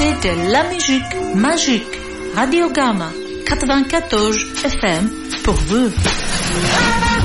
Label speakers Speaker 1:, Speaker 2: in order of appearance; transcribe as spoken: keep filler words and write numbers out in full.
Speaker 1: et de la musique magique. Radio Gamma quatre-vingt-quatorze F M pour vous.